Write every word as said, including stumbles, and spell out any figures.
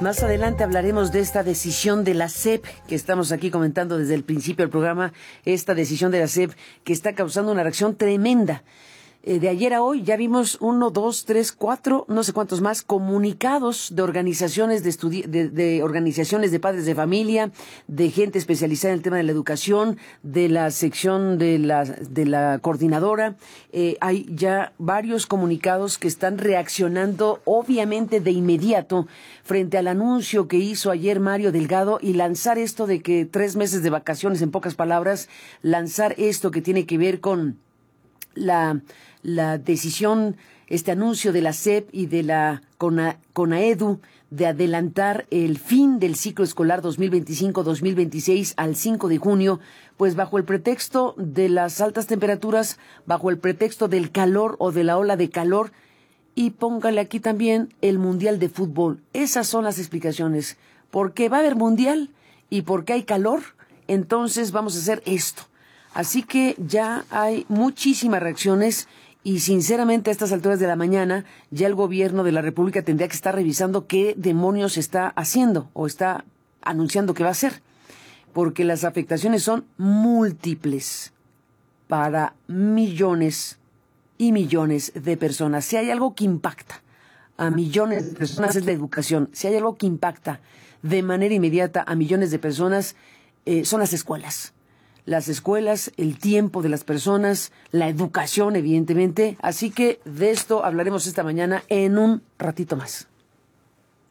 Más adelante hablaremos de esta decisión de la S E P que estamos aquí comentando desde el principio del programa, esta decisión de la S E P que está causando una reacción tremenda. Eh, de ayer a hoy ya vimos uno, dos, tres, cuatro, no sé cuántos más comunicados de organizaciones de, estudi de, de organizaciones de padres de familia, de gente especializada en el tema de la educación, de la sección de la de la coordinadora. Eh, hay ya varios comunicados que están reaccionando, obviamente de inmediato, frente al anuncio que hizo ayer Mario Delgado y lanzar esto de que tres meses de vacaciones, en pocas palabras, lanzar esto que tiene que ver con la la decisión, este anuncio de la S E P y de la CONA, CONAEDU de adelantar el fin del ciclo escolar dos mil veinticinco dos mil veintiséis al cinco de junio, pues bajo el pretexto de las altas temperaturas, bajo el pretexto del calor o de la ola de calor, y póngale aquí también el Mundial de Fútbol. Esas son las explicaciones. ¿Por qué va a haber Mundial y por qué hay calor? Entonces vamos a hacer esto. Así que ya hay muchísimas reacciones y sinceramente a estas alturas de la mañana ya el gobierno de la República tendría que estar revisando qué demonios está haciendo o está anunciando que va a hacer, porque las afectaciones son múltiples para millones y millones de personas. Si hay algo que impacta a millones de personas es la educación. Si hay algo que impacta de manera inmediata a millones de personas eh, son las escuelas. Las escuelas, el tiempo de las personas, la educación, evidentemente. Así que de esto hablaremos esta mañana en un ratito más.